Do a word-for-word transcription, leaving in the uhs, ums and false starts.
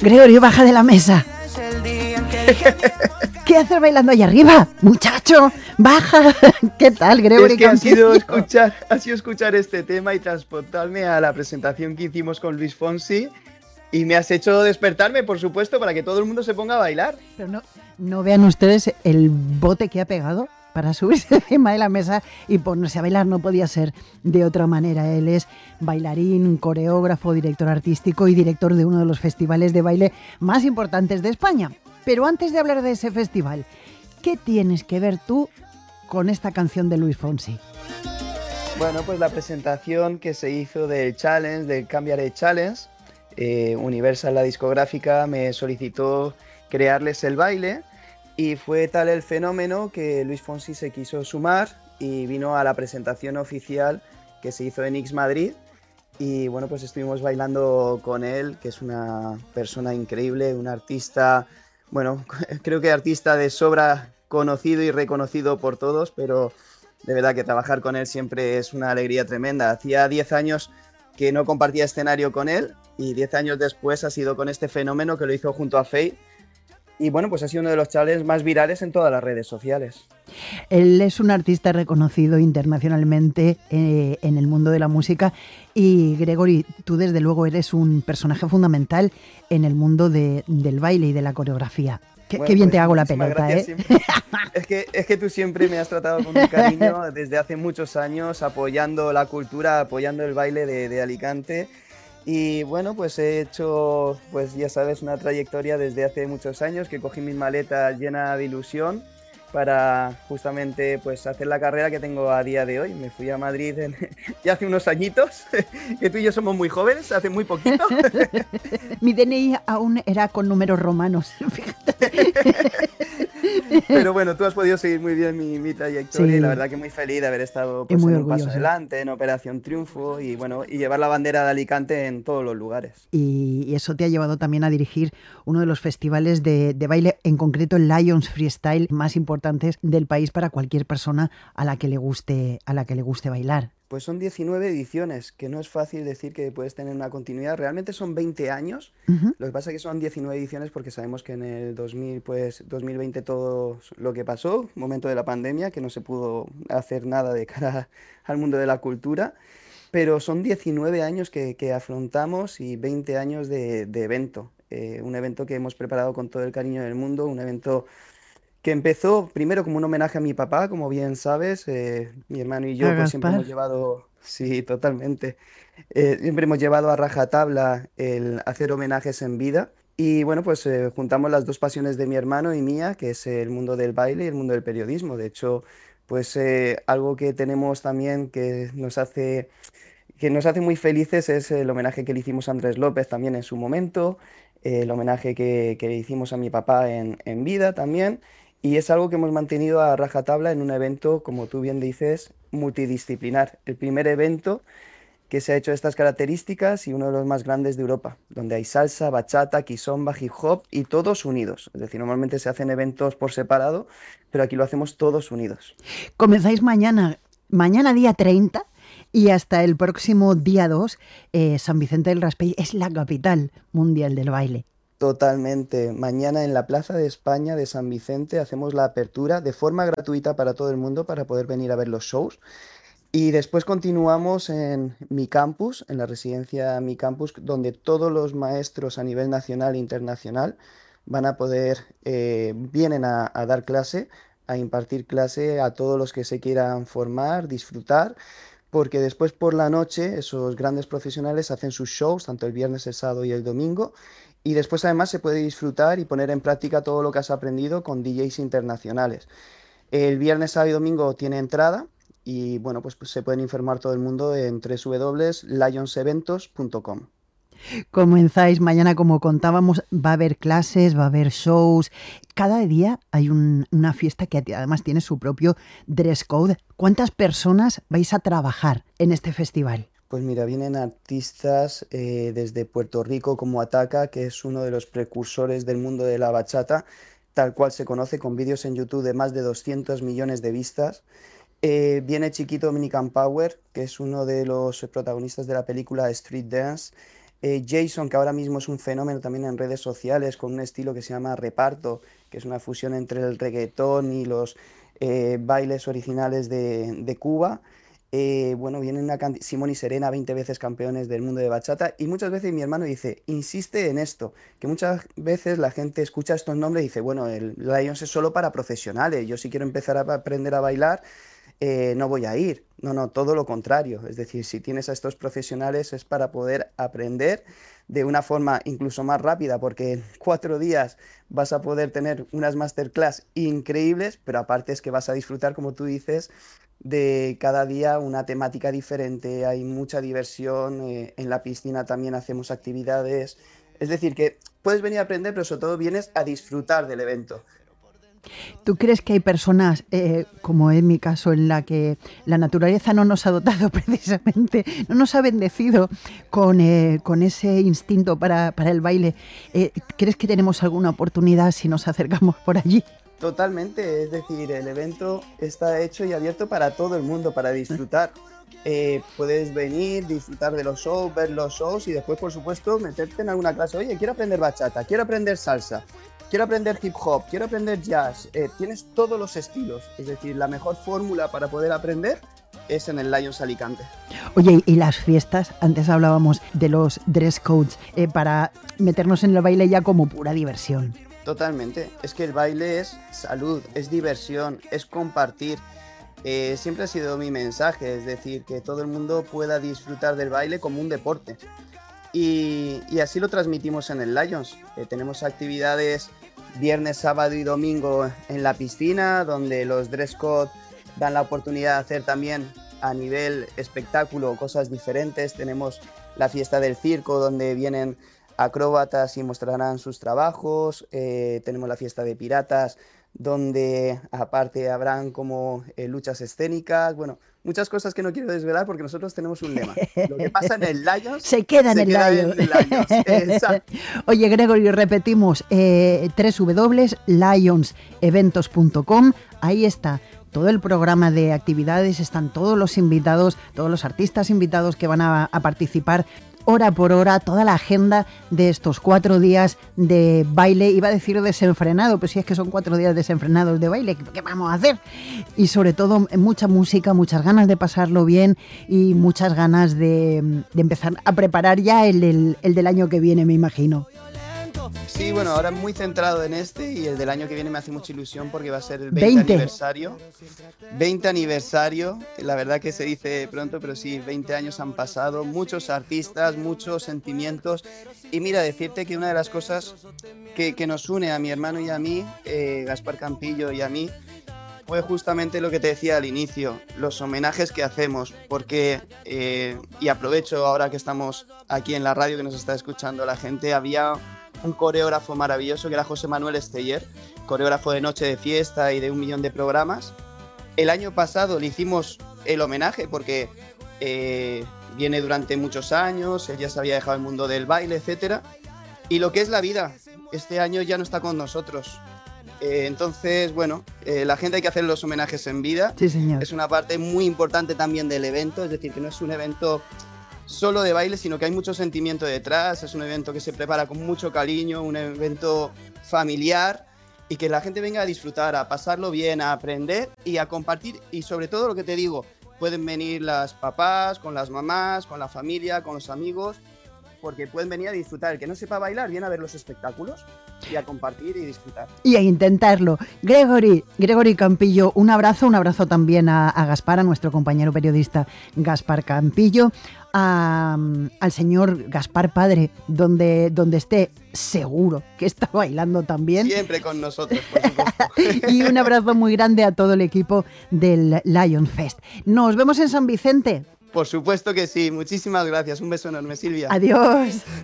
Gregorio, baja de la mesa. ¿Qué haces bailando ahí arriba? Muchacho, baja. ¿Qué tal, Gregorio? Es que ha sido, escuchar, ha sido escuchar este tema y transportarme a la presentación que hicimos con Luis Fonsi. Y me has hecho despertarme, por supuesto, para que todo el mundo se ponga a bailar. Pero no, no vean ustedes el bote que ha pegado para subirse encima de la mesa y ponerse a bailar. No podía ser de otra manera. Él es bailarín, coreógrafo, director artístico y director de uno de los festivales de baile más importantes de España. Pero antes de hablar de ese festival, ¿qué tienes que ver tú con esta canción de Luis Fonsi? Bueno, pues la presentación que se hizo del Challenge, del Cambiaré Challenge, eh, Universal, la discográfica, me solicitó crearles el baile y fue tal el fenómeno que Luis Fonsi se quiso sumar y vino a la presentación oficial que se hizo en X Madrid. Y bueno, pues estuvimos bailando con él, que es una persona increíble, un artista... Bueno, creo que artista de sobra conocido y reconocido por todos, pero de verdad que trabajar con él siempre es una alegría tremenda. Hacía diez años que no compartía escenario con él y diez años después ha sido con este fenómeno que lo hizo junto a Feid. Y bueno, pues ha sido uno de los challenges más virales en todas las redes sociales. Él es un artista reconocido internacionalmente eh, en el mundo de la música y Gregory, tú desde luego eres un personaje fundamental en el mundo de, del baile y de la coreografía. Qué, bueno, qué bien pues, te hago la pelota, ¿eh? Es que, es que tú siempre me has tratado con un cariño desde hace muchos años, apoyando la cultura, apoyando el baile de, de Alicante. Y bueno, pues he hecho, pues ya sabes, una trayectoria desde hace muchos años, que cogí mis maletas llena de ilusión para justamente pues hacer la carrera que tengo a día de hoy. Me fui a Madrid en, ya hace unos añitos, que tú y yo somos muy jóvenes, hace muy poquito. Mi D N I aún era con números romanos, fíjate. Pero bueno, tú has podido seguir muy bien mi, mi trayectoria sí. Y la verdad que muy feliz de haber estado pues, en un paso adelante, en Operación Triunfo y bueno, y llevar la bandera de Alicante en todos los lugares. Y eso te ha llevado también a dirigir uno de los festivales de, de baile, en concreto el Lions Freestyle, más importantes del país para cualquier persona a la que le guste, a la que le guste bailar. Pues son diecinueve ediciones, que no es fácil decir que puedes tener una continuidad. Realmente son veinte años. Uh-huh. Lo que pasa es que son diecinueve ediciones porque sabemos que en el dos mil, pues, dos mil veinte todo lo que pasó, momento de la pandemia, que no se pudo hacer nada de cara al mundo de la cultura. Pero son diecinueve años que, que afrontamos y veinte años de, de evento. Eh, un evento que hemos preparado con todo el cariño del mundo, un evento... que empezó primero como un homenaje a mi papá, como bien sabes, eh, mi hermano y yo pues, siempre hemos llevado, sí, totalmente, eh, siempre hemos llevado a rajatabla el hacer homenajes en vida y bueno, pues eh, juntamos las dos pasiones de mi hermano y mía, que es el mundo del baile y el mundo del periodismo. De hecho, pues eh, algo que tenemos también que nos hace... que nos hace muy felices es el homenaje que le hicimos a Andrés López también en su momento, eh, el homenaje que, que le hicimos a mi papá en, en vida también. Y es algo que hemos mantenido a rajatabla en un evento, como tú bien dices, multidisciplinar. El primer evento que se ha hecho de estas características y uno de los más grandes de Europa, donde hay salsa, bachata, kizomba, hip hop y todos unidos. Es decir, normalmente se hacen eventos por separado, pero aquí lo hacemos todos unidos. Comenzáis mañana, mañana día treinta y hasta el próximo día dos, eh, San Vicente del Raspeig es la capital mundial del baile. Totalmente. Mañana en la Plaza de España de San Vicente hacemos la apertura de forma gratuita para todo el mundo para poder venir a ver los shows. Y después continuamos en mi campus, en la residencia Mi Campus, donde todos los maestros a nivel nacional e internacional van a poder, eh, vienen a, a dar clase, a impartir clase a todos los que se quieran formar, disfrutar. Porque después por la noche esos grandes profesionales hacen sus shows, tanto el viernes, el sábado y el domingo, y después además se puede disfrutar y poner en práctica todo lo que has aprendido con D Js internacionales. El viernes, sábado y domingo tiene entrada y bueno, pues, pues se pueden informar todo el mundo en doble u doble u doble u punto lions eventos punto com. Comenzáis mañana, como contábamos, va a haber clases, va a haber shows. Cada día hay un, una fiesta que además tiene su propio dress code. ¿Cuántas personas vais a trabajar en este festival? Pues mira, vienen artistas eh, desde Puerto Rico como Ataca, que es uno de los precursores del mundo de la bachata, tal cual se conoce, con vídeos en YouTube de más de doscientos millones de vistas. Eh, viene Chiquito Dominican Power, que es uno de los protagonistas de la película Street Dance. Eh, Jason, que ahora mismo es un fenómeno también en redes sociales, con un estilo que se llama reparto, que es una fusión entre el reggaetón y los eh, bailes originales de, de Cuba. Eh, bueno, vienen una cantidad, Simón y Serena, veinte veces campeones del mundo de bachata, y muchas veces mi hermano dice, insiste en esto, que muchas veces la gente escucha estos nombres y dice, bueno, el Lions es solo para profesionales, yo si quiero empezar a aprender a bailar, eh, no voy a ir. No, no, todo lo contrario. Es decir, si tienes a estos profesionales es para poder aprender de una forma incluso más rápida, porque en cuatro días vas a poder tener unas masterclass increíbles, pero aparte es que vas a disfrutar, como tú dices, de cada día una temática diferente, hay mucha diversión, eh, en la piscina también hacemos actividades. Es decir, que puedes venir a aprender, pero sobre todo vienes a disfrutar del evento. ¿Tú crees que hay personas, eh, como en mi caso, en la que la naturaleza no nos ha dotado precisamente, no nos ha bendecido con, eh, con ese instinto para, para el baile? Eh, ¿Crees que tenemos alguna oportunidad si nos acercamos por allí? Totalmente, es decir, el evento está hecho y abierto para todo el mundo, para disfrutar. Eh, puedes venir, disfrutar de los shows, ver los shows y después, por supuesto, meterte en alguna clase. Oye, quiero aprender bachata, quiero aprender salsa, quiero aprender hip hop, quiero aprender jazz. Eh, tienes todos los estilos, es decir, la mejor fórmula para poder aprender es en el Lions Alicante. Oye, y las fiestas, antes hablábamos de los dress codes, eh, para meternos en el baile ya como pura diversión. Totalmente, es que el baile es salud, es diversión, es compartir. Eh, siempre ha sido mi mensaje, es decir, que todo el mundo pueda disfrutar del baile como un deporte. Y, y así lo transmitimos en el Lions. Eh, tenemos actividades viernes, sábado y domingo en la piscina, donde los dress code dan la oportunidad de hacer también a nivel espectáculo cosas diferentes. Tenemos la fiesta del circo, donde vienen acróbatas y mostrarán sus trabajos. Eh, tenemos la fiesta de piratas, donde aparte habrán como eh, luchas escénicas, bueno, muchas cosas que no quiero desvelar porque nosotros tenemos un lema. Lo que pasa en el Lions se queda en, se el, queda Lions. en el Lions. Exacto. Oye, Gregory, repetimos, eh, doble u doble u doble u punto lions eventos punto com, ahí está todo el programa de actividades, están todos los invitados, todos los artistas invitados que van a, a participar hora por hora, toda la agenda de estos cuatro días de baile, iba a decir desenfrenado, pero si es que son cuatro días desenfrenados de baile, ¿qué vamos a hacer? Y sobre todo mucha música, muchas ganas de pasarlo bien y muchas ganas de, de empezar a preparar ya el, el, el del año que viene, me imagino. Sí, bueno, ahora muy centrado en este y el del año que viene me hace mucha ilusión porque va a ser el veinte, veinte. aniversario. veinte aniversario, la verdad que se dice pronto, pero sí, veinte años han pasado, muchos artistas, muchos sentimientos. Y mira, decirte que una de las cosas que, que nos une a mi hermano y a mí, eh, Gaspar Campillo y a mí, fue justamente lo que te decía al inicio, los homenajes que hacemos, porque, eh, y aprovecho ahora que estamos aquí en la radio que nos está escuchando la gente, había un coreógrafo maravilloso que era José Manuel Esteller, coreógrafo de Noche de Fiesta y de un millón de programas. El año pasado le hicimos el homenaje porque eh, viene durante muchos años, él ya se había dejado el mundo del baile, etcétera. Y lo que es la vida, este año ya no está con nosotros. Eh, entonces, bueno, eh, la gente hay que hacer los homenajes en vida. Sí, señor. Es una parte muy importante también del evento, es decir, que no es un evento solo de baile, sino que hay mucho sentimiento detrás, es un evento que se prepara con mucho cariño, un evento familiar y que la gente venga a disfrutar, a pasarlo bien, a aprender y a compartir y sobre todo lo que te digo, pueden venir las papás, con las mamás, con la familia, con los amigos, porque pueden venir a disfrutar. El que no sepa bailar viene a ver los espectáculos y a compartir y disfrutar. Y a intentarlo. Gregory, Gregory Campillo, un abrazo, un abrazo también a, a Gaspar, a nuestro compañero periodista Gaspar Campillo, a, al señor Gaspar Padre, donde, donde esté, seguro que está bailando también. Siempre con nosotros, por supuesto. Y un abrazo muy grande a todo el equipo del Lions Fest. Nos vemos en San Vicente. Por supuesto que sí. Muchísimas gracias. Un beso enorme, Silvia. Adiós.